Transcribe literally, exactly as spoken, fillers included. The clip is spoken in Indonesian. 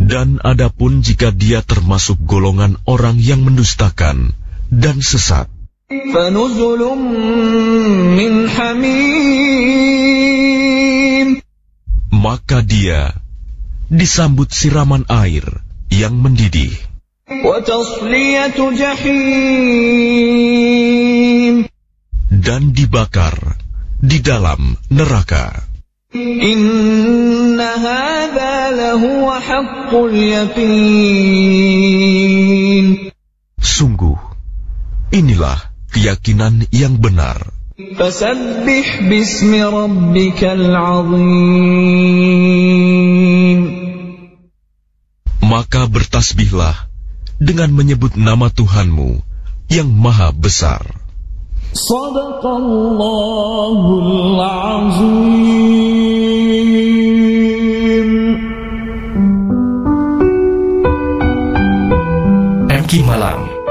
Dan adapun jika dia termasuk golongan orang yang mendustakan dan sesat, فَنُزُلٌ مِّنْ حَمِيمٍ, maka dia disambut siraman air yang mendidih, وَتَصْلِيَةُ جَحِيمٍ, dan dibakar di dalam neraka. إِنَّ هَذَا لَهُوَ حَقُّ الْيَقِينِ, Sungguh, inilah keyakinan yang benar. فَسَبِّحْ بِاسْمِ رَبِّكَ الْعَظِيمِ, Maka bertasbihlah dengan menyebut nama Tuhanmu yang maha besar. Sadaqallahul Azim. M K Malam